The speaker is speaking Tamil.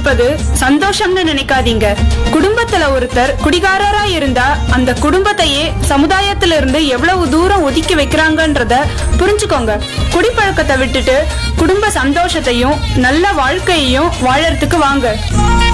இருப்பது சந்தோஷம்னு நினைக்காதீங்க. குடும்பத்துல ஒருத்தர் குடிகாரரா இருந்தா அந்த குடும்பத்தையே சமுதாயத்துல இருந்து எவ்வளவு தூரம் ஒதுக்கி வைக்கிறாங்கன்றத புரிஞ்சுக்கோங்க. குடிப்பழக்கத்தை விட்டுட்டு குடும்ப சந்தோஷத்தையும் நல்ல வாழ்க்கையையும் வாழறதுக்கு வாங்க.